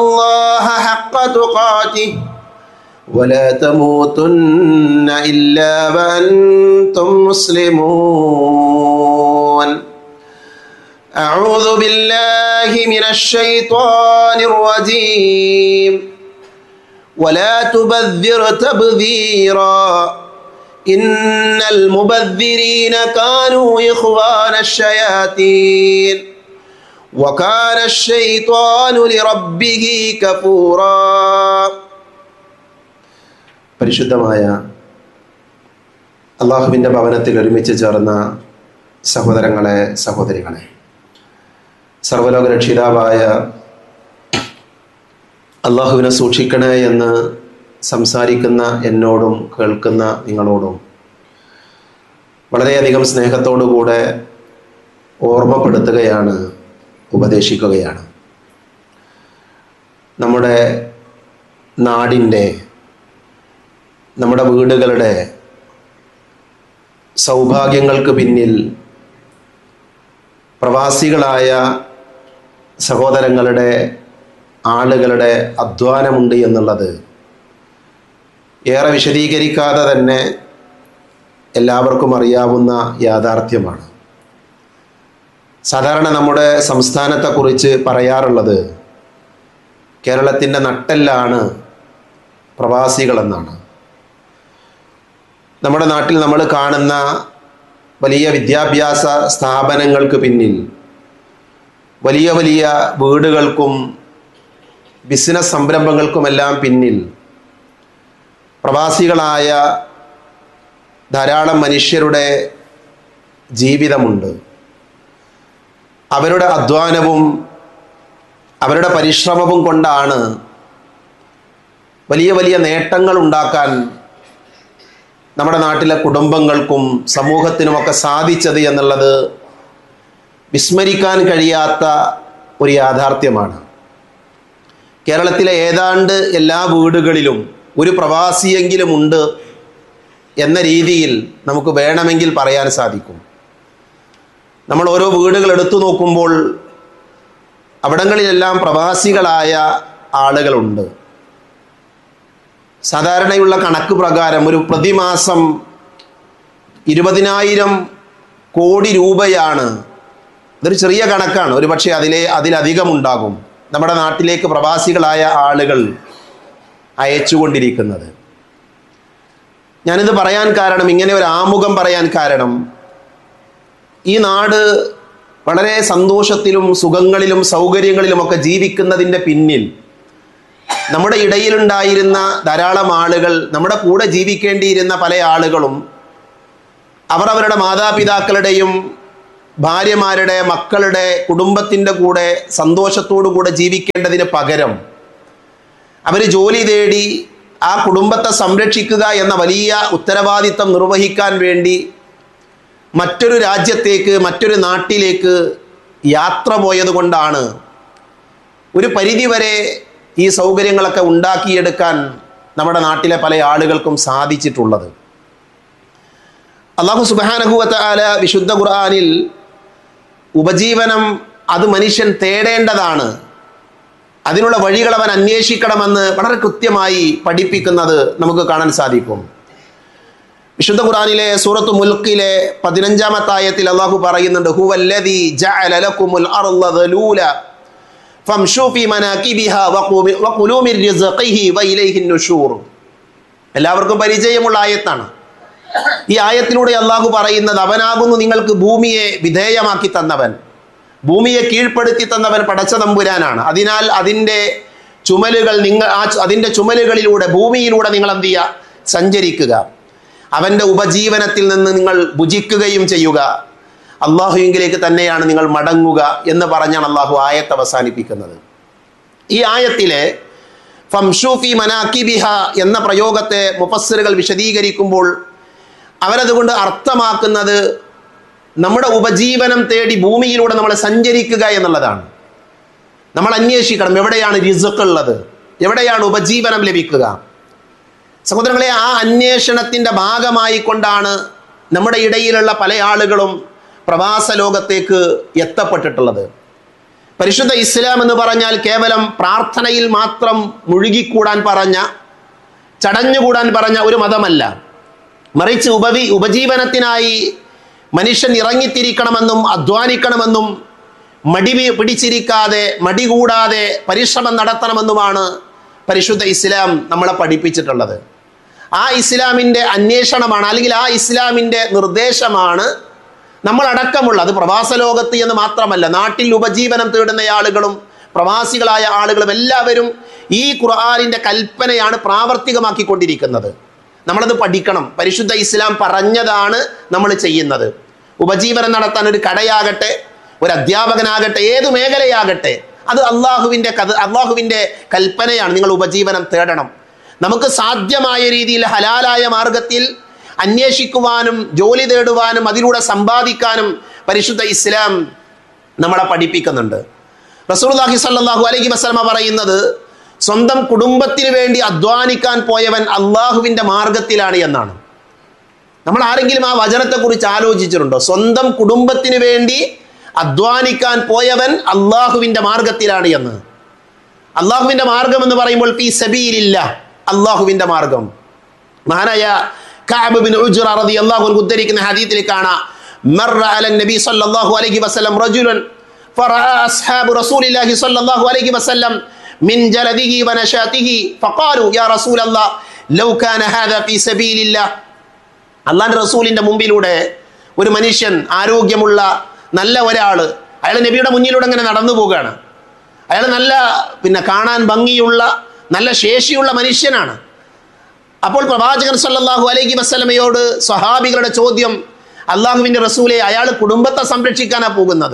الله حق تقاته ولا تموتن إلا وأنتم مسلمون. أعوذ بالله من الشيطان الرجيم. ولا تبذر تبذيرا إن المبذرين كانوا إخوان الشياطين وكان الشيطان لربه كفورا. പരിശുദ്ധമായ അള്ളാഹുവിൻ്റെ ഭവനത്തിൽ ഒരുമിച്ച് ചേർന്ന സഹോദരങ്ങളെ, സഹോദരികളെ, സർവ്വലോക രക്ഷിതാവായ അള്ളാഹുവിനെ സൂക്ഷിക്കണേ എന്ന് സംസാരിക്കുന്ന എന്നോടും കേൾക്കുന്ന നിങ്ങളോടും വളരെയധികം സ്നേഹത്തോടുകൂടെ ഓർമ്മപ്പെടുത്തുകയാണ്, ഉപദേശിക്കുകയാണ്. നമ്മുടെ നാടിൻ്റെ, നമ്മുടെ വീടുകളുടെ സൗഭാഗ്യങ്ങൾക്ക് പിന്നിൽ പ്രവാസികളായ സഹോദരങ്ങളുടെ, ആളുകളുടെ അധ്വാനമുണ്ട് എന്നുള്ളത് ഏറെ വിശദീകരിക്കാതെ തന്നെ എല്ലാവർക്കും അറിയാവുന്ന യാഥാർത്ഥ്യമാണ്. സാധാരണ നമ്മുടെ സംസ്ഥാനത്തെക്കുറിച്ച് പറയാറുള്ളത് കേരളത്തിൻ്റെ നട്ടെല്ലാണ് പ്രവാസികളെന്നാണ്. നമ്മുടെ നാട്ടിൽ നമ്മൾ കാണുന്ന വലിയ വിദ്യാഭ്യാസ സ്ഥാപനങ്ങൾക്ക് പിന്നിൽ, വലിയ വലിയ വീടുകൾക്കും ബിസിനസ് സംരംഭങ്ങൾക്കുമെല്ലാം പിന്നിൽ പ്രവാസികളായ ധാരാളം മനുഷ്യരുടെ ജീവിതമുണ്ട്. അവരുടെ അധ്വാനവും അവരുടെ പരിശ്രമവും കൊണ്ടാണ് വലിയ വലിയ നേട്ടങ്ങൾ ഉണ്ടാക്കാൻ നമ്മുടെ നാട്ടിലെ കുടുംബങ്ങൾക്കും സമൂഹത്തിനുമൊക്കെ സാധിച്ചത് എന്നുള്ളത് വിസ്മരിക്കാൻ കഴിയാത്ത ഒരു യാഥാർത്ഥ്യമാണ്. കേരളത്തിലെ ഏതാണ്ട് എല്ലാ വീടുകളിലും ഒരു പ്രവാസിയെങ്കിലും ഉണ്ട് എന്ന രീതിയിൽ നമുക്ക് വേണമെങ്കിൽ പറയാൻ സാധിക്കും. നമ്മൾ ഓരോ വീടുകൾ എടുത്തു നോക്കുമ്പോൾ അവിടങ്ങളിലെല്ലാം പ്രവാസികളായ ആളുകളുണ്ട്. സാധാരണയുള്ള കണക്ക് പ്രകാരം ഒരു പ്രതിമാസം 20,000 കോടി രൂപയാണ്, ഇതൊരു ചെറിയ കണക്കാണ്, ഒരു പക്ഷേ അതിലധികം ഉണ്ടാകും, നമ്മുടെ നാട്ടിലേക്ക് പ്രവാസികളായ ആളുകൾ അയച്ചുകൊണ്ടിരിക്കുന്നത്. ഞാനിത് പറയാൻ കാരണം, ഇങ്ങനെ ഒരു ആമുഖം പറയാൻ കാരണം, ഈ നാട് വളരെ സന്തോഷത്തിലും സുഖങ്ങളിലും സൗകര്യങ്ങളിലുമൊക്കെ ജീവിക്കുന്നതിൻ്റെ പിന്നിൽ നമ്മുടെ ഇടയിലുണ്ടായിരുന്ന ധാരാളം ആളുകൾ, നമ്മുടെ കൂടെ ജീവിക്കേണ്ടിയിരുന്ന പല ആളുകളും അവരവരുടെ മാതാപിതാക്കളുടെയും ഭാര്യമാരുടെ, മക്കളുടെ, കുടുംബത്തിൻ്റെ കൂടെ സന്തോഷത്തോടു കൂടെ ജീവിക്കേണ്ടതിന് പകരം അവർ ജോലി തേടി ആ കുടുംബത്തെ സംരക്ഷിക്കുക എന്ന വലിയ ഉത്തരവാദിത്തം നിർവഹിക്കാൻ വേണ്ടി മറ്റൊരു രാജ്യത്തേക്ക്, മറ്റൊരു നാട്ടിലേക്ക് യാത്ര പോയതുകൊണ്ടാണ് ഒരു പരിധിവരെ ഈ സൗകര്യങ്ങളൊക്കെ ഉണ്ടാക്കിയെടുക്കാൻ നമ്മുടെ നാട്ടിലെ പല ആളുകൾക്കും സാധിച്ചിട്ടുള്ളത്. അല്ലാഹു സുബ്ഹാനഹു വ തആല വിശുദ്ധ ഖുർആനിൽ ഉപജീവനം അത് മനുഷ്യൻ തേടേണ്ടതാണ്, അതിനുള്ള വഴികൾ അവൻ അന്വേഷിക്കണമെന്ന് വളരെ കൃത്യമായി പഠിപ്പിക്കുന്നത് നമുക്ക് കാണാൻ സാധിക്കും. വിശുദ്ധ ഖുർആനിലെ സൂറത്ത് മുൽക്കിലെ 15-ാമത്തെ ആയത്തിൽ അല്ലാഹു പറയുന്നുണ്ട്, ഹുവല്ലദീ ജഅല ലക്കുമുൽ അർള ദലൂല ഫംശൂ ഫീ മനാകിബിഹാ വഖുലൂ മിർ റിസ്ഖിഹി വഇലൈഹിൻ നുശൂർ. എല്ലാവർക്കും പരിചയമുള്ള ആയത്താണ്. ഈ ആയത്തിലൂടെ അല്ലാഹു പറയുന്നത്, അവനാകുന്നു നിങ്ങൾക്ക് ഭൂമിയെ വിധേയമാക്കി തന്നവൻ, ഭൂമിയെ കീഴ്പ്പെടുത്തി തന്നവൻ പടച്ച തമ്പുരാനാണ്. അതിനാൽ അതിൻ്റെ ചുമലുകളിലൂടെ, ഭൂമിയിലൂടെ നിങ്ങൾ എന്ത് ചെയ്യുക? സഞ്ചരിക്കുക. അവൻ്റെ ഉപജീവനത്തിൽ നിന്ന് നിങ്ങൾ ഭുജിക്കുകയും ചെയ്യുക. അള്ളാഹുവിലേക്ക് തന്നെയാണ് നിങ്ങൾ മടങ്ങുക എന്ന് പറഞ്ഞാണ് അള്ളാഹു ആയത്ത് അവസാനിപ്പിക്കുന്നത്. ഈ ആയത്തിലെ ഫംശൂ ഫീ മനാകിബിഹ എന്ന പ്രയോഗത്തെ മുഫസ്സിറുകൾ വിശദീകരിക്കുമ്പോൾ അവരതുകൊണ്ട് അർത്ഥമാക്കുന്നത് നമ്മുടെ ഉപജീവനം തേടി ഭൂമിയിലൂടെ നമ്മൾ സഞ്ചരിക്കുക എന്നുള്ളതാണ്. നമ്മൾ അന്വേഷിക്കണം എവിടെയാണ് റിസ്ഖ് ഉള്ളത്, എവിടെയാണ് ഉപജീവനം ലഭിക്കുക. സഹോദരങ്ങളെ, ആ അന്വേഷണത്തിൻ്റെ ഭാഗമായി കൊണ്ടാണ് നമ്മുടെ ഇടയിലുള്ള പല ആളുകളും പ്രവാസ ലോകത്തേക്ക് എത്തപ്പെട്ടിട്ടുള്ളത്. പരിശുദ്ധ ഇസ്ലാം എന്ന് പറഞ്ഞാൽ കേവലം പ്രാർത്ഥനയിൽ മാത്രം മുഴുകിക്കൂടാൻ പറഞ്ഞ, ചടഞ്ഞുകൂടാൻ പറഞ്ഞ ഒരു മതമല്ല. മറിച്ച് ഉപജീവനത്തിനായി മനുഷ്യൻ ഇറങ്ങിത്തിരിക്കണമെന്നും അധ്വാനിക്കണമെന്നും മടി പിടിച്ചിരിക്കാതെ മടി കൂടാതെ പരിശ്രമം നടത്തണമെന്നുമാണ് പരിശുദ്ധ ഇസ്ലാം നമ്മളെ പഠിപ്പിച്ചിട്ടുള്ളത്. ആ ഇസ്ലാമിൻ്റെ അന്വേഷണമാണ്, അല്ലെങ്കിൽ ആ ഇസ്ലാമിൻ്റെ നിർദ്ദേശമാണ് നമ്മളടക്കമുള്ള, അത് പ്രവാസ ലോകത്ത് എന്ന് മാത്രമല്ല, നാട്ടിൽ ഉപജീവനം തേടുന്ന ആളുകളും പ്രവാസികളായ ആളുകളും എല്ലാവരും ഈ ഖുർആനിൻ്റെ കൽപ്പനയാണ് പ്രാവർത്തികമാക്കിക്കൊണ്ടിരിക്കുന്നത്. നമ്മളത് പഠിക്കണം. പരിശുദ്ധ ഇസ്ലാം പറഞ്ഞതാണ് നമ്മൾ ചെയ്യുന്നത്. ഉപജീവനം നടത്താൻ ഒരു കടയാകട്ടെ, ഒരു അധ്യാപകനാകട്ടെ, ഏതു മേഖലയാകട്ടെ, അത് അള്ളാഹുവിൻ്റെ കൽപ്പനയാണ്. നിങ്ങൾ ഉപജീവനം തേടണം. നമുക്ക് സാധ്യമായ രീതിയിൽ ഹലാലായ മാർഗത്തിൽ അന്വേഷിക്കുവാനും ജോലി തേടുവാനും അതിലൂടെ സമ്പാദിക്കാനും പരിശുദ്ധ ഇസ്ലാം നമ്മളെ പഠിപ്പിക്കുന്നുണ്ട്. റസൂലുള്ളാഹി സ്വല്ലല്ലാഹു അലൈഹി വസല്ലമ പറയുന്നത്, സ്വന്തം കുടുംബത്തിന് വേണ്ടി അധ്വാനിക്കാൻ പോയവൻ അള്ളാഹുവിൻ്റെ മാർഗത്തിലാണ് എന്നാണ്. നമ്മൾ ആരെങ്കിലും ആ വചനത്തെക്കുറിച്ച് ആലോചിച്ചിട്ടുണ്ടോ? സ്വന്തം കുടുംബത്തിന് വേണ്ടി അധ്വാനിക്കാൻ പോയവൻ അള്ളാഹുവിൻ്റെ മാർഗത്തിലാണ് എന്ന്. അള്ളാഹുവിൻ്റെ മാർഗം എന്ന് പറയുമ്പോൾ ഫീ സബീലില്ലാഹ്, അള്ളാഹുവിൻ്റെ മാർഗം. മഹാനായ കഅബ് ബിൻ ഉജ്റ റളിയല്ലാഹു അൻഹു ഉദ്ധരിക്കുന്ന ഹദീസിൽ കാണാം, മർറ അല നബി സല്ലല്ലാഹു അലൈഹി വസല്ലം റജുലൻ ഫറഅ അസ്ഹാബു റസൂലില്ലാഹി സല്ലല്ലാഹു അലൈഹി വസല്ലം മിൻ ജലദിഹി വനശാതിഹി ഫഖാലു യാ റസൂലല്ലാഹ് ലൗ കാന ഹാദാ ഫീ സബീലില്ലാഹ്. അല്ലാഹുവിൻ്റെ റസൂലിൻ്റെ മുമ്പിലൂടെ ഒരു മനുഷ്യൻ, ആരോഗ്യമുള്ള നല്ല ഒരാൾ, അയാൾ നബിയുടെ മുന്നിലൂടെ അങ്ങനെ നടന്നു പോവുകയാണ്. അയാൾ നല്ല കാണാൻ ഭംഗിയുള്ള നല്ല ശേഷിയുള്ള മനുഷ്യനാണ്. അപ്പോൾ പ്രവാചകൻ സല്ലല്ലാഹു അലൈഹി വസല്ലമയോട് സ്വഹാബികളുടെ ചോദ്യം, അള്ളാഹുവിൻ്റെ റസൂലെ, അയാൾ കുടുംബത്തെ സംരക്ഷിക്കാനാണ് പോകുന്നത്,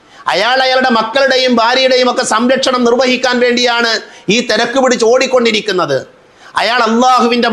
അയാളുടെ മക്കളുടെയും ഭാര്യയുടെയും ഒക്കെ സംരക്ഷണം നിർവഹിക്കാൻ വേണ്ടിയാണ് ഈ തിരക്ക് പിടിച്ച് ഓടിക്കൊണ്ടിരിക്കുന്നത്. അയാൾ അള്ളാഹുവിൻ്റെ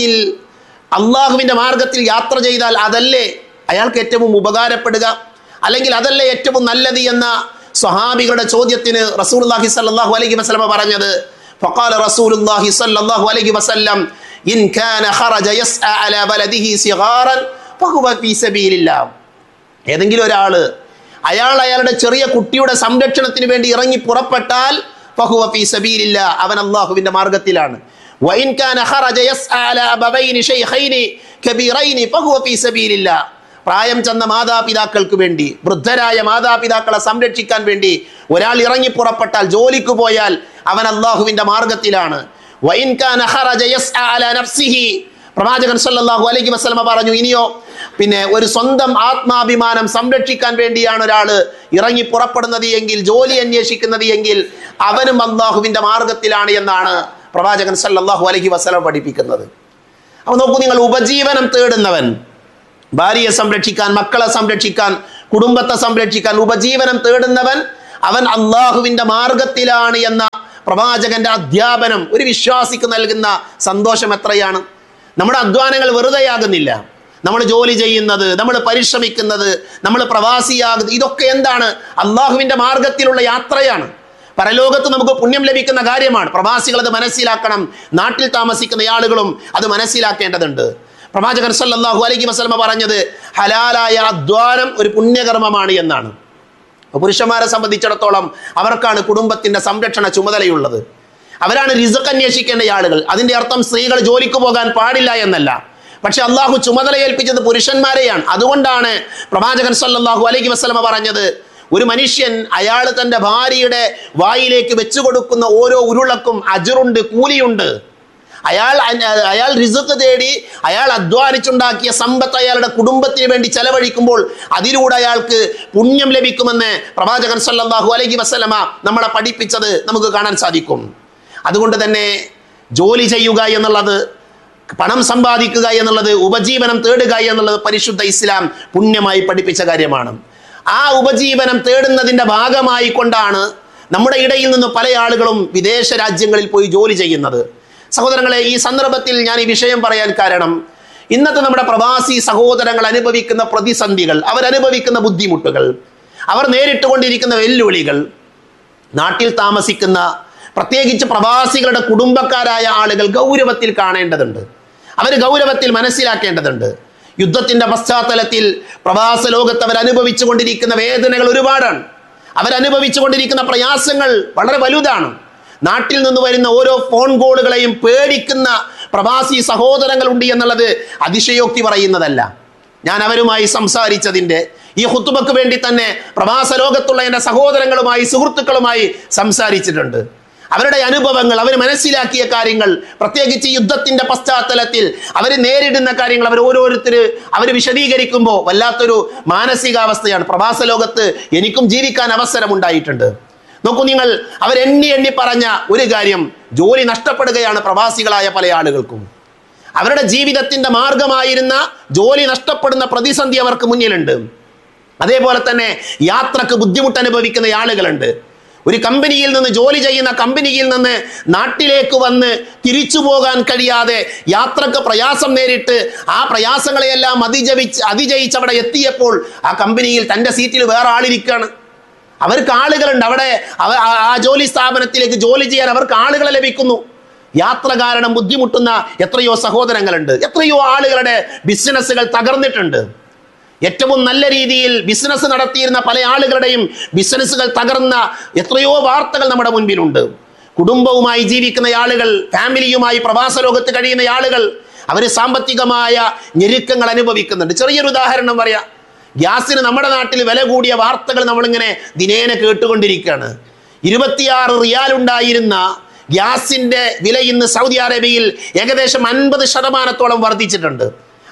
മാർഗത്തിൽ യാത്ര ചെയ്താൽ അതല്ലേ അയാൾക്ക് ഏറ്റവും ഉപകാരപ്പെടുക, അല്ലെങ്കിൽ അതല്ലേ ഏറ്റവും നല്ലത് എന്ന സ്വഹാബികളുടെ ചോദ്യത്തിന് റസൂലുള്ളാഹി സ്വല്ലല്ലാഹു അലൈഹി വസല്ലമ പറഞ്ഞത്, ഫഖാല റസൂലുള്ളാഹി സ്വല്ലല്ലാഹു അലൈഹി വസല്ലം ഇൻ കാന ഖറജ യസ്അ അലാ ബലദിഹി സിഗാറൻ ഫഹുവ ഫീ സബീലില്ലാഹ്. ഏതെങ്കിലും ഒരാൾ അയാളുടെ ചെറിയ കുട്ടിയുടെ സംരക്ഷണത്തിന് വേണ്ടി ഇറങ്ങി പുറപ്പെട്ടാൽ ഫഹുവ ഫീ സബീലില്ലാഹ്, അവൻ അല്ലാഹുവിൻ്റെ മാർഗത്തിലാണ്. വഇൻ കാന ഖറജ യസ്അ അലാ അബവൈനി ശൈഖൈനി കബീറൈനി ഫഹുവ ഫീ സബീലില്ലാഹ്. പ്രായം ചെന്ന മാതാപിതാക്കൾക്ക് വേണ്ടി, വൃദ്ധരായ മാതാപിതാക്കളെ സംരക്ഷിക്കാൻ വേണ്ടി ഒരാൾ ഇറങ്ങി പുറപ്പെട്ടാൽ, ജോലിക്ക് പോയാൽ അവൻ അള്ളാഹുവിൻ്റെ മാർഗത്തിലാണ്. വഇൻ കാന ഖറജ യസ്അ അലാ നഫ്സിഹി, പ്രവാചകൻ സല്ലല്ലാഹു അലൈഹി വസല്ലമ പറഞ്ഞു, ഇനിയോ ഒരു സ്വന്തം ആത്മാഭിമാനം സംരക്ഷിക്കാൻ വേണ്ടിയാണ് ഒരാൾ ഇറങ്ങി പുറപ്പെടുന്നത് എങ്കിൽ, ജോലി അന്വേഷിക്കുന്നത് എങ്കിൽ, അവനും അള്ളാഹുവിൻ്റെ മാർഗത്തിലാണ് എന്നാണ് പ്രവാചകൻ സല്ലല്ലാഹു അലൈഹി വസല്ലമ പഠിപ്പിക്കുന്നത്. അപ്പോൾ നോക്കൂ, നിങ്ങൾ ഉപജീവനം തേടുന്നവൻ, ഭാര്യയെ സംരക്ഷിക്കാൻ, മക്കളെ സംരക്ഷിക്കാൻ, കുടുംബത്തെ സംരക്ഷിക്കാൻ ഉപജീവനം തേടുന്നവൻ, അവൻ അള്ളാഹുവിൻ്റെ മാർഗത്തിലാണ് എന്ന പ്രവാചകന്റെ അധ്യാപനം ഒരു വിശ്വാസിക്ക് നൽകുന്ന സന്തോഷം എത്രയാണ്. നമ്മുടെ അധ്വാനങ്ങൾ വെറുതെയാകുന്നില്ല. നമ്മൾ ജോലി ചെയ്യുന്നത്, നമ്മൾ പരിശ്രമിക്കുന്നത്, നമ്മൾ പ്രവാസിയാകുന്നത്, ഇതൊക്കെ എന്താണ്? അള്ളാഹുവിൻ്റെ മാർഗത്തിലുള്ള യാത്രയാണ്. പരലോകത്ത് നമുക്ക് പുണ്യം ലഭിക്കുന്ന കാര്യമാണ്. പ്രവാസികൾ അത് മനസ്സിലാക്കണം. നാട്ടിൽ താമസിക്കുന്ന ആളുകളും അത് മനസ്സിലാക്കേണ്ടതുണ്ട്. പ്രവാചകൻ സല്ലല്ലാഹു അലൈഹി വസല്ലമ പറഞ്ഞത് ഹലാലായ അധ്വാനം ഒരു പുണ്യകർമ്മമാണ് എന്നാണ്. പുരുഷന്മാരെ സംബന്ധിച്ചിടത്തോളം അവർക്കാണ് കുടുംബത്തിന്റെ സംരക്ഷണ ചുമതലയുള്ളത്. അവരാണ് റിസ്ക് അന്വേഷിക്കേണ്ട ആളുകൾ. അതിന്റെ അർത്ഥം സ്ത്രീകൾ ജോലിക്ക് പോകാൻ പാടില്ല എന്നല്ല. പക്ഷെ അള്ളാഹു ചുമതല ഏൽപ്പിച്ചത് പുരുഷന്മാരെയാണ്. അതുകൊണ്ടാണ് പ്രവാചകൻ സല്ലല്ലാഹു അലൈഹി വസല്ലമ പറഞ്ഞത്, ഒരു മനുഷ്യൻ അയാൾ തൻ്റെ ഭാര്യയുടെ വായിലേക്ക് വെച്ചു കൊടുക്കുന്ന ഓരോ ഉരുളക്കും അജ്റുണ്ട്, കൂലിയുണ്ട്. അയാൾ റിസ്ക് തേടി അയാൾ അധ്വാനിച്ചുണ്ടാക്കിയ സമ്പത്ത് അയാളുടെ കുടുംബത്തിന് വേണ്ടി ചെലവഴിക്കുമ്പോൾ അതിലൂടെ അയാൾക്ക് പുണ്യം ലഭിക്കുമെന്ന് പ്രവാചകൻ സല്ലല്ലാഹു അലൈഹി വസല്ലമ നമ്മളെ പഠിപ്പിച്ചത് നമുക്ക് കാണാൻ സാധിക്കും. അതുകൊണ്ട് തന്നെ ജോലി ചെയ്യുക എന്നുള്ളത്, പണം സമ്പാദിക്കുക എന്നുള്ളത്, ഉപജീവനം തേടുക എന്നുള്ളത് പരിശുദ്ധ ഇസ്ലാം പുണ്യമായി പഠിപ്പിച്ച കാര്യമാണ്. ആ ഉപജീവനം തേടുന്നതിൻ്റെ ഭാഗമായി കൊണ്ടാണ് നമ്മുടെ ഇടയിൽ നിന്ന് പല ആളുകളും വിദേശ രാജ്യങ്ങളിൽ പോയി ജോലി ചെയ്യുന്നത്. സഹോദരങ്ങളെ, ഈ സന്ദർഭത്തിൽ ഞാൻ ഈ വിഷയം പറയാൻ കാരണം, ഇന്നത്തെ നമ്മുടെ പ്രവാസി സഹോദരങ്ങൾ അനുഭവിക്കുന്ന പ്രതിസന്ധികൾ, അവരനുഭവിക്കുന്ന ബുദ്ധിമുട്ടുകൾ, അവർ നേരിട്ടുകൊണ്ടിരിക്കുന്ന വെല്ലുവിളികൾ, നാട്ടിൽ താമസിക്കുന്ന പ്രത്യേകിച്ച് പ്രവാസികളുടെ കുടുംബക്കാരായ ആളുകൾ ഗൗരവത്തിൽ കാണേണ്ടതുണ്ട്. അവർ ഗൗരവത്തിൽ മനസ്സിലാക്കേണ്ടതുണ്ട്. യുദ്ധത്തിൻ്റെ പശ്ചാത്തലത്തിൽ പ്രവാസ ലോകത്ത് അവർ അനുഭവിച്ചു കൊണ്ടിരിക്കുന്ന വേദനകൾ ഒരുപാടാണ്. അവരനുഭവിച്ചു കൊണ്ടിരിക്കുന്ന പ്രയാസങ്ങൾ വളരെ വലുതാണ്. നാട്ടിൽ നിന്ന് വരുന്ന ഓരോ ഫോൺ കോളുകളെയും പേടിക്കുന്ന പ്രവാസി സഹോദരങ്ങളുണ്ട് എന്നുള്ളത് അതിശയോക്തി പറയുന്നതല്ല. ഞാൻ അവരുമായി സംസാരിച്ചതിൻ്റെ ഈ ഖുത്ബക്ക് വേണ്ടി തന്നെ പ്രവാസ ലോകത്തുള്ള എൻ്റെ സഹോദരങ്ങളുമായി സുഹൃത്തുക്കളുമായി സംസാരിച്ചിട്ടുണ്ട്. അവരുടെ അനുഭവങ്ങൾ, അവർ മനസ്സിലാക്കിയ കാര്യങ്ങൾ, പ്രത്യേകിച്ച് യുദ്ധത്തിന്റെ പശ്ചാത്തലത്തിൽ അവർ നേരിടുന്ന കാര്യങ്ങൾ അവർ വിശദീകരിക്കുമ്പോൾ വല്ലാത്തൊരു മാനസികാവസ്ഥയാണ്. പ്രവാസ ലോകത്ത് എനിക്കും ജീവിക്കാൻ അവസരമുണ്ടായിട്ടുണ്ട്. നോക്കൂ നിങ്ങൾ, അവരെണ്ണി പറഞ്ഞ ഒരു കാര്യം, ജോലി നഷ്ടപ്പെടുകയാണ് പ്രവാസികളായ പല ആളുകൾക്കും. അവരുടെ ജീവിതത്തിന്റെ മാർഗമായിരുന്ന ജോലി നഷ്ടപ്പെടുന്ന പ്രതിസന്ധി അവർക്ക് മുന്നിലുണ്ട്. അതേപോലെ തന്നെ യാത്രക്ക് ബുദ്ധിമുട്ട് അനുഭവിക്കുന്ന ആളുകളുണ്ട്. ഒരു കമ്പനിയിൽ നിന്ന്, ജോലി ചെയ്യുന്ന കമ്പനിയിൽ നിന്ന് നാട്ടിലേക്ക് വന്ന് തിരിച്ചു പോകാൻ കഴിയാതെ യാത്രക്ക് പ്രയാസം നേരിട്ട് ആ പ്രയാസങ്ങളെയെല്ലാം അതിജയിച്ച് അവിടെ എത്തിയപ്പോൾ ആ കമ്പനിയിൽ തൻ്റെ സീറ്റിൽ വേറെ ആളിരിക്കുകയാണ്. അവർക്ക് ആളുകളുണ്ട് അവിടെ, ആ ജോലി സ്ഥാപനത്തിലേക്ക് ജോലി ചെയ്യാൻ അവർക്ക് ആളുകളെ ലഭിക്കുന്നു. യാത്ര കാരണം ബുദ്ധിമുട്ടുന്ന എത്രയോ സഹോദരങ്ങളുണ്ട്. എത്രയോ ആളുകളുടെ ബിസിനസ്സുകൾ തകർന്നിട്ടുണ്ട്. ഏറ്റവും നല്ല രീതിയിൽ ബിസിനസ് നടത്തിയിരുന്ന പല ആളുകളുടെയും ബിസിനസ്സുകൾ തകർന്ന എത്രയോ വാർത്തകൾ നമ്മുടെ മുൻപിലുണ്ട്. കുടുംബവുമായി ജീവിക്കുന്ന ആളുകൾ, ഫാമിലിയുമായി പ്രവാസ ലോകത്ത് കഴിയുന്ന ആളുകൾ, അവർ സാമ്പത്തികമായ ഞെരുക്കങ്ങൾ അനുഭവിക്കുന്നുണ്ട്. ചെറിയൊരു ഉദാഹരണം പറയാം. ഗ്യാസിന് നമ്മുടെ നാട്ടിൽ വില കൂടിയ വാർത്തകൾ നമ്മളിങ്ങനെ ദിനേന കേട്ടുകൊണ്ടിരിക്കുകയാണ്. 26 റിയാൽ ഉണ്ടായിരുന്ന ഗ്യാസിന്റെ വില ഇന്ന് സൗദി അറേബ്യയിൽ ഏകദേശം 50% വർദ്ധിച്ചിട്ടുണ്ട്.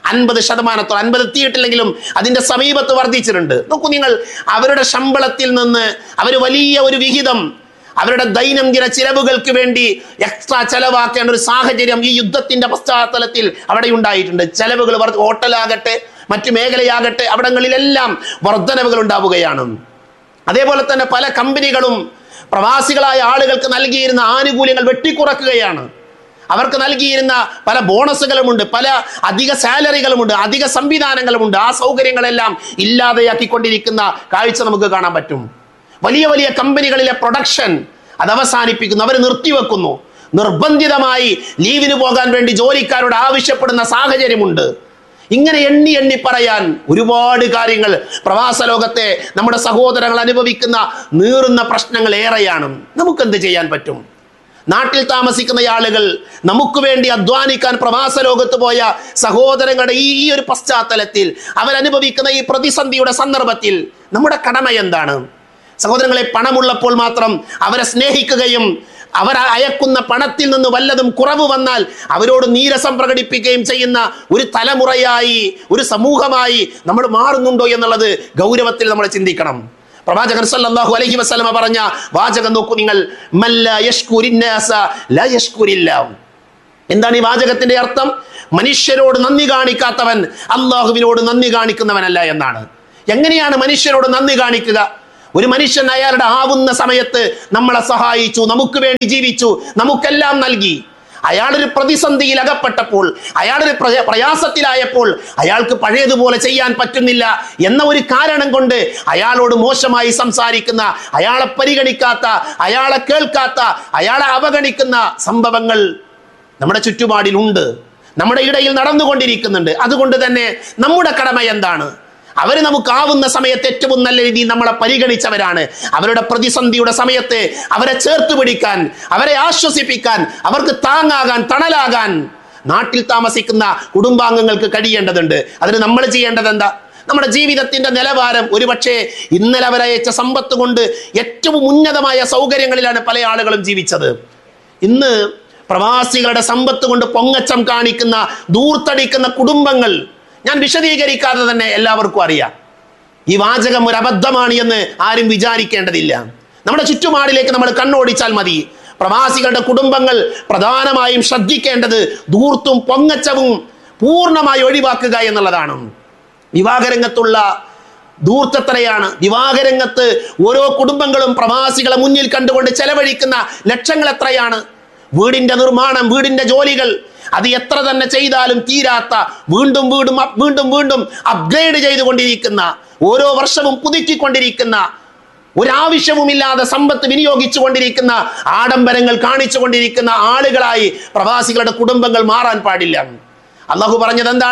50%, 50 എത്തിയിട്ടില്ലെങ്കിലും അതിന്റെ സമീപത്ത് വർദ്ധിച്ചിട്ടുണ്ട്. നോക്കൂ നിങ്ങൾ, അവരുടെ ശമ്പളത്തിൽ നിന്ന് അവർ വലിയ ഒരു വിഹിതം അവരുടെ ദൈനംദിന ചിലവുകൾക്ക് വേണ്ടി എക്സ്ട്രാ ചെലവാക്കേണ്ട ഒരു സാഹചര്യം ഈ യുദ്ധത്തിന്റെ പശ്ചാത്തലത്തിൽ അവിടെ ഉണ്ടായിട്ടുണ്ട്. ചെലവുകൾ, ഹോട്ടലാകട്ടെ മറ്റു മേഖലയാകട്ടെ, അവിടങ്ങളിലെല്ലാം വർധനവുകൾ ഉണ്ടാവുകയാണ്. അതേപോലെ തന്നെ പല കമ്പനികളും പ്രവാസികളായ ആളുകൾക്ക് നൽകിയിരുന്ന ആനുകൂല്യങ്ങൾ വെട്ടിക്കുറക്കുകയാണ്. അവർക്ക് നൽകിയിരുന്ന പല ബോണസുകളുമുണ്ട്, പല അധിക സാലറികളുമുണ്ട്, അധിക സംവിധാനങ്ങളുമുണ്ട്. ആ സൗകര്യങ്ങളെല്ലാം ഇല്ലാതെയാക്കിക്കൊണ്ടിരിക്കുന്ന കാഴ്ച നമുക്ക് കാണാൻ പറ്റും. വലിയ വലിയ കമ്പനികളിലെ പ്രൊഡക്ഷൻ അത് അവസാനിപ്പിക്കുന്നു, അവർ നിർത്തിവെക്കുന്നു. നിർബന്ധിതമായി ലീവിന് പോകാൻ വേണ്ടി ജോലിക്കാരോട് ആവശ്യപ്പെടുന്ന സാഹചര്യമുണ്ട്. ഇങ്ങനെ എണ്ണി പറയാൻ ഒരുപാട് കാര്യങ്ങൾ പ്രവാസ ലോകത്തെ നമ്മുടെ സഹോദരങ്ങൾ അനുഭവിക്കുന്ന നീറുന്ന പ്രശ്നങ്ങൾ ഏറെയാണ്. നമുക്കെന്ത് ചെയ്യാൻ പറ്റും? നാട്ടിൽ താമസിക്കുന്ന ആളുകൾ, നമുക്ക് വേണ്ടി അധ്വാനിക്കാൻ പ്രവാസ ലോകത്ത് പോയ സഹോദരങ്ങളുടെ ഈ ഒരു പശ്ചാത്തലത്തിൽ അവരനുഭവിക്കുന്ന ഈ പ്രതിസന്ധിയുടെ സന്ദർഭത്തിൽ നമ്മുടെ കടമ എന്താണ്? സഹോദരങ്ങളെ, പണമുള്ളപ്പോൾ മാത്രം അവരെ സ്നേഹിക്കുകയും അവർ അയക്കുന്ന പണത്തിൽ നിന്ന് വല്ലതും കുറവ് വന്നാൽ അവരോട് നീരസം പ്രകടിപ്പിക്കുകയും ചെയ്യുന്ന ഒരു തലമുറയായി, ഒരു സമൂഹമായി നമ്മൾ മാറുന്നുണ്ടോ എന്നുള്ളത് ഗൗരവത്തിൽ നമ്മൾ ചിന്തിക്കണം. പ്രവാചകൻ സല്ലല്ലാഹു അലൈഹി വസല്ലമ പറഞ്ഞ വാചകം നോക്കൂ നിങ്ങൾ, മല്ലാ യശ്കുരിന്നാസ ലാ യശ്കുരില്ലാഹ്. എന്താണ് ഈ വാചകത്തിന്റെ അർത്ഥം? മനുഷ്യരോട് നന്ദി കാണിക്കാത്തവൻ അള്ളാഹുവിനോട് നന്ദി കാണിക്കുന്നവനല്ല എന്നാണ്. എങ്ങനെയാണ് മനുഷ്യരോട് നന്ദി കാണിക്കുക? ഒരു മനുഷ്യൻ അയാളുടെ ആവുന്ന സമയത്ത് നമ്മളെ സഹായിച്ചു, നമുക്ക് വേണ്ടി ജീവിച്ചു, നമുക്കെല്ലാം നൽകി. അയാളൊരു പ്രതിസന്ധിയിൽ അകപ്പെട്ടപ്പോൾ, അയാളൊരു പ്രയാസത്തിലായപ്പോൾ അയാൾക്ക് പഴയതുപോലെ ചെയ്യാൻ പറ്റുന്നില്ല എന്ന ഒരു കാരണം കൊണ്ട് അയാളോട് മോശമായി സംസാരിക്കുന്ന, അയാളെ പരിഗണിക്കാത്ത, അയാളെ കേൾക്കാത്ത, അയാളെ അവഗണിക്കുന്ന സംഭവങ്ങൾ നമ്മുടെ ചുറ്റുപാടിലുണ്ട്, നമ്മുടെ ഇടയിൽ നടന്നുകൊണ്ടിരിക്കുന്നുണ്ട്. അതുകൊണ്ട് തന്നെ നമ്മുടെ കടമ എന്താണ്? അവർ നമുക്കാവുന്ന സമയത്ത് ഏറ്റവും നല്ല രീതിയിൽ നമ്മളെ പരിഗണിച്ചവരാണ്. അവരുടെ പ്രതിസന്ധിയുടെ സമയത്ത് അവരെ ചേർത്ത് പിടിക്കാൻ, അവരെ ആശ്വസിപ്പിക്കാൻ, അവർക്ക് താങ്ങാകാൻ, തണലാകാൻ നാട്ടിൽ താമസിക്കുന്ന കുടുംബാംഗങ്ങൾക്ക് കഴിയേണ്ടതുണ്ട്. അതിന് നമ്മൾ ചെയ്യേണ്ടത് എന്താ? നമ്മുടെ ജീവിതത്തിന്റെ നിലവാരം, ഒരുപക്ഷെ ഇന്നലെ അവരയച്ച സമ്പത്ത് കൊണ്ട് ഏറ്റവും ഉന്നതമായ സൗകര്യങ്ങളിലാണ് പല ആളുകളും ജീവിച്ചത്. ഇന്ന് പ്രവാസികളുടെ സമ്പത്ത് കൊണ്ട് പൊങ്ങച്ചം കാണിക്കുന്ന, ദൂർത്തടിക്കുന്ന കുടുംബങ്ങൾ ഞാൻ വിശദീകരിക്കാതെ തന്നെ എല്ലാവർക്കും അറിയാം. ഈ വാചകം ഒരു അബദ്ധമാണ് എന്ന് ആരും വിചാരിക്കേണ്ടതില്ല. നമ്മുടെ ചുറ്റുപാടിലേക്ക് നമ്മൾ കണ്ണോടിച്ചാൽ മതി. പ്രവാസികളുടെ കുടുംബങ്ങൾ പ്രധാനമായും ശ്രദ്ധിക്കേണ്ടത് ധൂർത്തും പൊങ്ങച്ചവും പൂർണ്ണമായി ഒഴിവാക്കുക എന്നുള്ളതാണ്. വിവാഹരംഗത്തുള്ള ധൂർത്തത്രയാണ്. വിവാഹരംഗത്ത് ഓരോ കുടുംബങ്ങളും പ്രവാസികളെ മുന്നിൽ കണ്ടുകൊണ്ട് ചെലവഴിക്കുന്ന ലക്ഷങ്ങൾ എത്രയാണ്? വീടിന്റെ നിർമ്മാണം, വീടിന്റെ ജോലികൾ, അത് എത്ര തന്നെ ചെയ്താലും തീരാത്ത, വീണ്ടും വീണ്ടും അപ്ഗ്രേഡ് ചെയ്തുകൊണ്ടിരിക്കുന്ന, ഓരോ വർഷവും പുതുക്കിക്കൊണ്ടിരിക്കുന്ന, ഒരാവശ്യവുമില്ലാതെ സമ്പത്ത് വിനിയോഗിച്ചു കൊണ്ടിരിക്കുന്ന, ആഡംബരങ്ങൾ കാണിച്ചു കൊണ്ടിരിക്കുന്ന ആളുകളായി പ്രവാസികളുടെ കുടുംബങ്ങൾ മാറാൻ പാടില്ല. അള്ളാഹു പറഞ്ഞത് എന്താണ്?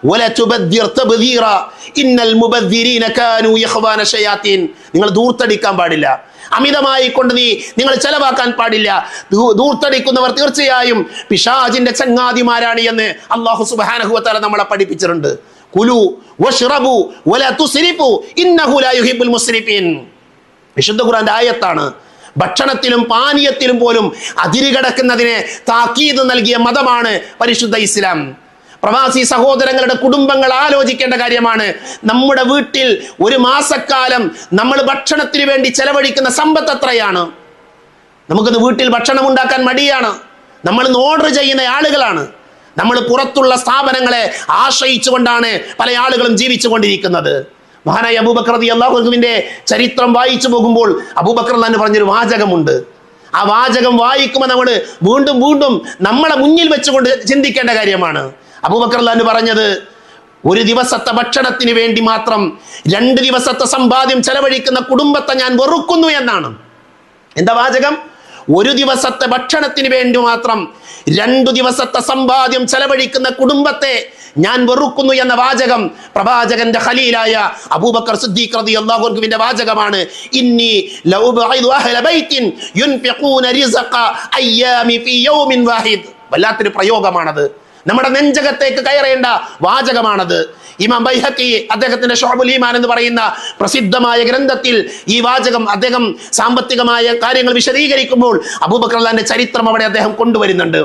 നിങ്ങൾ ധൂർത്തടിക്കാൻ പാടില്ല, അമിതമായി കൊണ്ട് നിങ്ങൾ ചെലവാക്കാൻ പാടില്ല. ധൂർത്തടിക്കുന്നവർ തീർച്ചയായും പിശാചിന്റെ ചങ്ങാതിമാരാണ് എന്ന് അല്ലാഹു സുബ്ഹാനഹു വ തആല നമ്മളെ പഠിപ്പിച്ചിട്ടുണ്ട്. കുലു വശ്റബു വലാ തുസ്രിഫു ഇന്നഹു ലാ യുഹിബ്ബുൽ മുസ്രിഫീൻ. വിശുദ്ധ ഖുർആന്റെ ആയത്താണ്. ഭക്ഷണത്തിലും പാനീയത്തിലും പോലും അതിരുകടക്കുന്നതിനെ താക്കീത് നൽകിയ മതമാണ് പരിശുദ്ധ ഇസ്ലാം. പ്രവാസി സഹോദരങ്ങളുടെ കുടുംബങ്ങൾ ആലോചിക്കേണ്ട കാര്യമാണ്. നമ്മുടെ വീട്ടിൽ ഒരു മാസക്കാലം നമ്മൾ ഭക്ഷണത്തിന് വേണ്ടി ചെലവഴിക്കുന്ന സമ്പത്ത് എത്രയാണ്? നമുക്കിന്ന് വീട്ടിൽ ഭക്ഷണം ഉണ്ടാക്കാൻ മടിയാണ്. നമ്മൾ ഓർഡർ ചെയ്യുന്ന ആളുകളാണ്. നമ്മൾ പുറത്തുള്ള സ്ഥാപനങ്ങളെ ആശ്രയിച്ചുകൊണ്ടാണ് പല ആളുകളും ജീവിച്ചു കൊണ്ടിരിക്കുന്നത്. മഹാനായ അബൂബക്കർ റളിയല്ലാഹു അൻഹുവിന്റെ ചരിത്രം വായിച്ചു പോകുമ്പോൾ അബൂബക്കർ തന്നെ പറഞ്ഞൊരു വാചകമുണ്ട്. ആ വാചകം വായിക്കുമ്പോൾ നമ്മൾ വീണ്ടും വീണ്ടും നമ്മളെ മുന്നിൽ വെച്ചുകൊണ്ട് ചിന്തിക്കേണ്ട കാര്യമാണ്. അബൂബക്കർ റളിയല്ലാഹു പറഞ്ഞത്, ഒരു ദിവസത്തെ ഭക്ഷണത്തിന് വേണ്ടി മാത്രം 2 ദിവസത്തെ സമ്പാദ്യം ചെലവഴിക്കുന്ന കുടുംബത്തെ ഞാൻ വെറുക്കുന്നു എന്നാണ്. എന്താ വാചകം? ഒരു ദിവസത്തെ ഭക്ഷണത്തിന് വേണ്ടി മാത്രം 2 ദിവസത്തെ സമ്പാദ്യം ചെലവഴിക്കുന്ന കുടുംബത്തെ ഞാൻ വെറുക്കുന്നു എന്ന വാചകം പ്രവാചകന്റെ ഖലീലായ അബൂബക്കർ സിദ്ദീഖ് റളിയല്ലാഹു അൻഹുവിന്റെ വാചകമാണ്. ഇന്നി ലഉബഇദു അഹ്ല ബൈത്തിൻ യുൻഫിഖൂന റിസ്ഖ അയ്യാമി ഫീ യൗമിൻ വാഹിദ്. വല്ലാത്തൊരു പ്രയോഗമാണത്. നമ്മുടെ നെഞ്ചകത്തേക്ക് കയറേണ്ട വാചകമാണത്. ഇമാം ബൈഹഖി അദ്ദേഹത്തിന്റെ ശുഅബുൽ ഈമാൻ എന്ന് പറയുന്ന പ്രസിദ്ധമായ ഗ്രന്ഥത്തിൽ ഈ വാചകം അദ്ദേഹം സാമ്പത്തികമായ കാര്യങ്ങൾ വിശദീകരിക്കുമ്പോൾ അബൂബക്കർ റളിയല്ലാഹുവിന്റെ ചരിത്രം അവിടെ അദ്ദേഹം കൊണ്ടുവരുന്നുണ്ട്.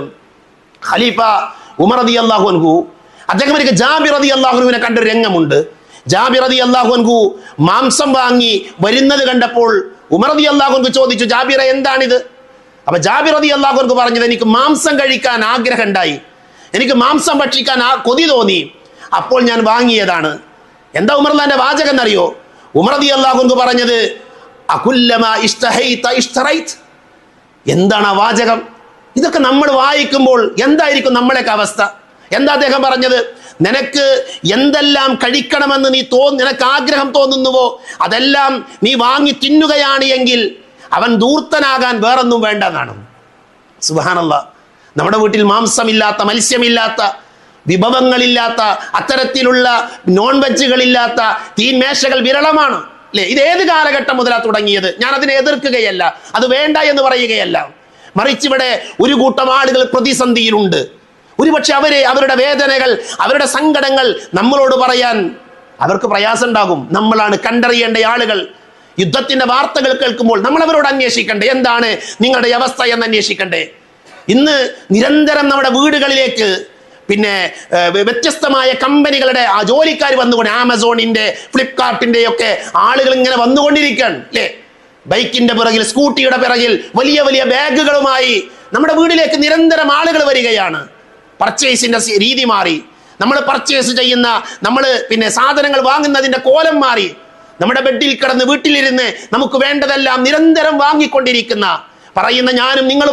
ഖലീഫ ഉമർ റളിയല്ലാഹു അൻഹു അദ്ദേഹം ഒരിക്കൽ ജാബിർ റളിയല്ലാഹു അൻഹുവിനെ കണ്ടൊരു രംഗമുണ്ട്. ജാബിർ റളിയല്ലാഹു അൻഹു മാംസം വാങ്ങി വരുന്നത് കണ്ടപ്പോൾ ഉമർ റളിയല്ലാഹു അൻഹു ചോദിച്ചു, ജാബിറെ എന്താണിത്? അപ്പൊ ജാബിർ റളിയല്ലാഹു അൻഹു പറഞ്ഞത്, എനിക്ക് മാംസം കഴിക്കാൻ ആഗ്രഹം ഉണ്ടായി, എനിക്ക് മാംസം ഭക്ഷിക്കാൻ കൊതി തോന്നി, അപ്പോൾ ഞാൻ വാങ്ങിയതാണ്. എന്താ ഉമർ റളിയല്ലാഹുവിന്റെ വാചകം എന്നറിയോ? ഉമർ റളിയല്ലാഹു അൻഹു പറഞ്ഞത്, അകുല്ലമാ ഇസ്തഹൈത ഇസ്തറൈത്. എന്താണ് ആ വാചകം? ഇതൊക്കെ നമ്മൾ വായിക്കുമ്പോൾ എന്തായിരിക്കും നമ്മളെയൊക്കെ അവസ്ഥ? എന്താ അദ്ദേഹം പറഞ്ഞത്? നിനക്ക് എന്തെല്ലാം കഴിക്കണമെന്ന് നിനക്ക് ആഗ്രഹം തോന്നുന്നുവോ അതെല്ലാം നീ വാങ്ങി തിന്നുകയാണ് എങ്കിൽ അവൻ ധൂർത്തനാകാൻ വേറൊന്നും വേണ്ടെന്നാണ്. സുബ്ഹാനല്ലാഹ്. നമ്മുടെ വീട്ടിൽ മാംസമില്ലാത്ത, മത്സ്യമില്ലാത്ത, വിഭവങ്ങളില്ലാത്ത, അത്തരത്തിലുള്ള നോൺ വെജുകളില്ലാത്ത തീന്മേശകൾ വിരളമാണ് അല്ലെ? ഇത് ഏത് കാലഘട്ടം മുതലാണ് തുടങ്ങിയത്? ഞാൻ അതിനെ എതിർക്കുകയല്ല, അത് വേണ്ട എന്ന് പറയുകയല്ല. മറിച്ച് ഇവിടെ ഒരു കൂട്ടം ആളുകൾ പ്രതിസന്ധിയിലുണ്ട്. ഒരുപക്ഷെ അവരുടെ വേദനകൾ, അവരുടെ സങ്കടങ്ങൾ നമ്മളോട് പറയാൻ അവർക്ക് പ്രയാസം ഉണ്ടാകും. നമ്മളാണ് കണ്ടറിയേണ്ട ആളുകൾ. യുദ്ധത്തിന്റെ വാർത്തകൾ കേൾക്കുമ്പോൾ നമ്മൾ അവരോട് അന്വേഷിക്കണ്ടേ, എന്താണ് നിങ്ങളുടെ അവസ്ഥ എന്ന് അന്വേഷിക്കണ്ടേ? ഇന്ന് നിരന്തരം നമ്മുടെ വീടുകളിലേക്ക് വ്യത്യസ്തമായ കമ്പനികളുടെ ജോലിക്കാർ വന്നുകൊണ്ട്, ആമസോണിന്റെ, ഫ്ലിപ്കാർട്ടിന്റെ ഒക്കെ ആളുകൾ ഇങ്ങനെ വന്നുകൊണ്ടിരിക്കുകയാണ് അല്ലേ? ബൈക്കിന്റെ പിറകിൽ, സ്കൂട്ടിയുടെ പിറകിൽ വലിയ വലിയ ബാഗുകളുമായി നമ്മുടെ വീട്ടിലേക്ക് നിരന്തരം ആളുകൾ വരികയാണ്. പർച്ചേസിന്റെ രീതി മാറി. നമ്മൾ പർച്ചേസ് ചെയ്യുന്ന, നമ്മൾ സാധനങ്ങൾ വാങ്ങുന്നതിന്റെ കോലം മാറി. നമ്മുടെ ബെഡിൽ കിടന്ന് വീട്ടിലിരുന്ന് നമുക്ക് വേണ്ടതെല്ലാം നിരന്തരം വാങ്ങിക്കൊണ്ടിരിക്കുന്ന, പറയുന്ന ഞാനും നിങ്ങളും